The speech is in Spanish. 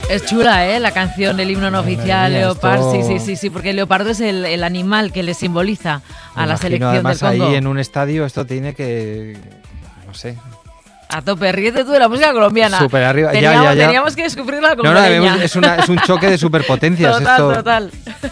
Es chula, ¿eh? La canción, el himno no oficial, mía, Leopard. esto... Sí, porque el leopardo es el animal que le simboliza a la selección además, del Congo. ahí en un estadio esto tiene que... no sé... A tope, ríete tú de la música colombiana. Súper arriba, Teníamos que descubrirla como es un choque de superpotencias. Total.